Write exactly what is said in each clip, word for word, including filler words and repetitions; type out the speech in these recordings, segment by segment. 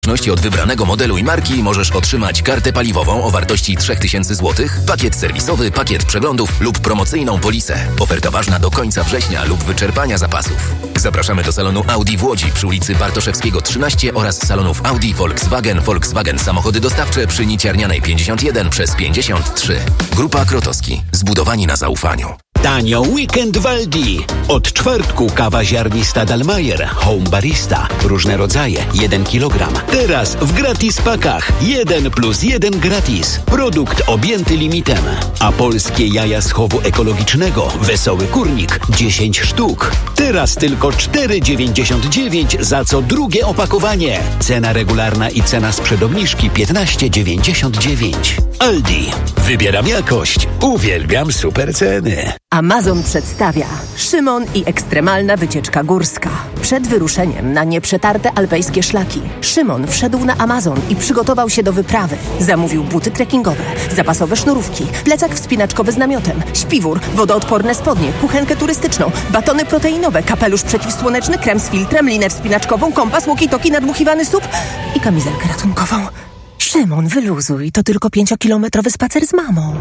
Od wybranego modelu i marki możesz otrzymać kartę paliwową o wartości trzy tysiące złotych, pakiet serwisowy, pakiet przeglądów lub promocyjną polisę. Oferta ważna do końca września lub wyczerpania zapasów. Zapraszamy do salonu Audi w Łodzi przy ulicy Bartoszewskiego trzynaście oraz salonów Audi, Volkswagen, Volkswagen Samochody Dostawcze przy Niciarnianej pięćdziesiąt jeden przez pięćdziesiąt trzy. Grupa Krotowski. Zbudowani na zaufaniu. Tanio weekend w Aldi. Od czwartku kawa ziarnista Dalmayer, Home Barista. Różne rodzaje, jeden kilogram. Teraz w gratis pakach. jeden plus jeden gratis. Produkt objęty limitem. A polskie jaja z chowu ekologicznego, Wesoły Kurnik, dziesięć sztuk. Teraz tylko cztery dziewięćdziesiąt dziewięć za co drugie opakowanie. Cena regularna i cena sprzed obniżki piętnaście dziewięćdziesiąt dziewięć. Aldi. Wybieram jakość. Uwielbiam super ceny. Amazon przedstawia Szymon i ekstremalna wycieczka górska. Przed wyruszeniem na nieprzetarte alpejskie szlaki Szymon wszedł na Amazon i przygotował się do wyprawy. Zamówił buty trekkingowe, zapasowe sznurówki, plecak wspinaczkowy z namiotem, śpiwór, wodoodporne spodnie, kuchenkę turystyczną, batony proteinowe, kapelusz przeciwsłoneczny, krem z filtrem, linę wspinaczkową, kompas, walkie-talkie, nadmuchiwany sup i kamizelkę ratunkową. Szymon, wyluzuj, to tylko pięciokilometrowy spacer z mamą.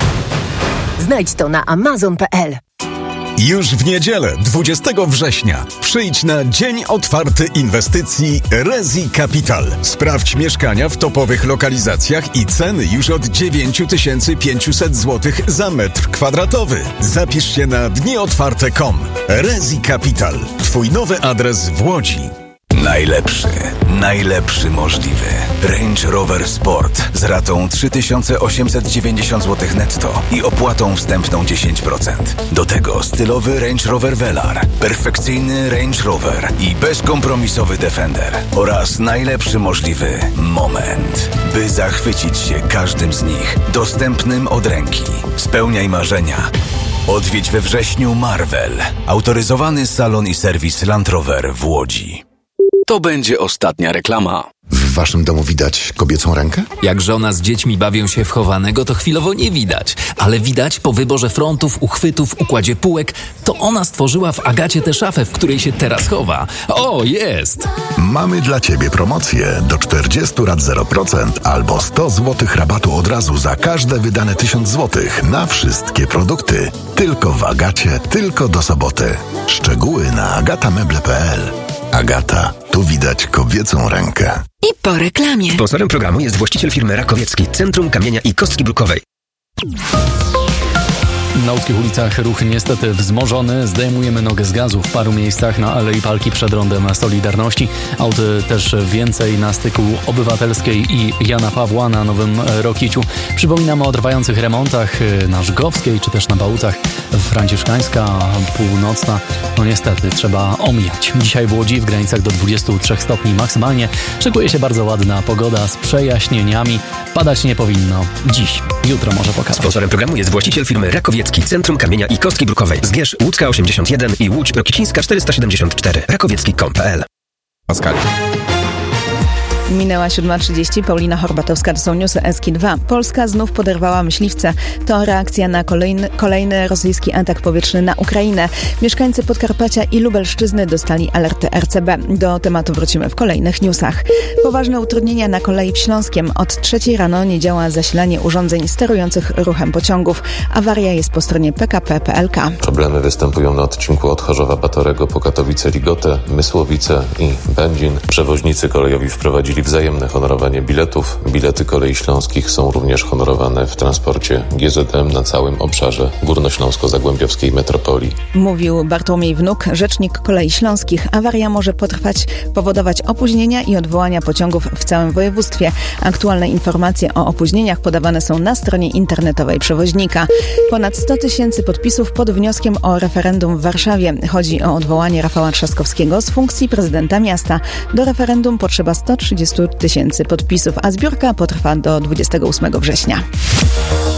Znajdź to na amazon kropka p l. Już w niedzielę, dwudziestego września, przyjdź na Dzień Otwarty Inwestycji Rezi Capital. Sprawdź mieszkania w topowych lokalizacjach i ceny już od dziewięć tysięcy pięćset złotych za metr kwadratowy. Zapisz się na dni otwarte kropka com. Rezi Capital. Twój nowy adres w Łodzi. Najlepszy, najlepszy możliwy. Range Rover Sport z ratą trzy tysiące osiemset dziewięćdziesiąt złotych netto i opłatą wstępną dziesięć procent. Do tego stylowy Range Rover Velar, perfekcyjny Range Rover i bezkompromisowy Defender oraz najlepszy możliwy moment, by zachwycić się każdym z nich. Dostępnym od ręki. Spełniaj marzenia. Odwiedź we wrześniu Marvel. Autoryzowany salon i serwis Land Rover w Łodzi. To będzie ostatnia reklama. W waszym domu widać kobiecą rękę? Jak żona z dziećmi bawią się w chowanego, to chwilowo nie widać. Ale widać po wyborze frontów, uchwytów, układzie półek. To ona stworzyła w Agacie tę szafę, w której się teraz chowa. O, jest! Mamy dla ciebie promocję. Do czterdziestu rat zero procent albo sto złotych rabatu od razu za każde wydane tysiąc złotych na wszystkie produkty. Tylko w Agacie, tylko do soboty. Szczegóły na agatameble kropka p l. Agata, tu widać kobiecą rękę. I po reklamie. Sponsorem programu jest właściciel firmy Rakowiecki, Centrum Kamienia i Kostki Brukowej. Na łódzkich ulicach ruch niestety wzmożony. Zdejmujemy nogę z gazu w paru miejscach na Alei Palki przed rondem Solidarności. Aut też więcej na styku Obywatelskiej i Jana Pawła na Nowym Rokiciu. Przypominamy o trwających remontach na Żgowskiej czy też na Bałutach. Franciszkańska, Północna. No niestety trzeba omijać. Dzisiaj w Łodzi w granicach do dwudziestu trzech stopni maksymalnie. Szykuje się bardzo ładna pogoda z przejaśnieniami. Padać nie powinno dziś. Jutro może pokazać. Sponsorem programu jest właściciel firmy Rakowiecki, Centrum Kamienia i Kostki Brukowej. Zgierz Łódzka osiemdziesiąt jeden i Łódź Rokicińska czterysta siedemdziesiąt cztery. rakowiecki kropka com kropka p l. Pascal. Minęła siódma trzydzieści. Paulina Horbatowska, to są newsy S K dwa. Polska znów poderwała myśliwce. To reakcja na kolejny, kolejny rosyjski atak powietrzny na Ukrainę. Mieszkańcy Podkarpacia i Lubelszczyzny dostali alerty R C B. Do tematu wrócimy w kolejnych newsach. Poważne utrudnienia na kolei w Śląskiem. Od trzeciej rano nie działa zasilanie urządzeń sterujących ruchem pociągów. Awaria jest po stronie P K P P L K. Problemy występują na odcinku od Chorzowa-Batorego po Katowice-Ligotę, Mysłowice i Będzin. Przewoźnicy kolejowi wprowadzili wzajemne honorowanie biletów. Bilety kolei śląskich są również honorowane w transporcie G Z M na całym obszarze górnośląsko-zagłębiowskiej metropolii. Mówił Bartłomiej Wnuk, rzecznik kolei śląskich. Awaria może potrwać, powodować opóźnienia i odwołania pociągów w całym województwie. Aktualne informacje o opóźnieniach podawane są na stronie internetowej przewoźnika. Ponad sto tysięcy podpisów pod wnioskiem o referendum w Warszawie. Chodzi o odwołanie Rafała Trzaskowskiego z funkcji prezydenta miasta. Do referendum potrzeba sto trzydzieści tysięcy podpisów, a zbiórka potrwa do dwudziestego ósmego września.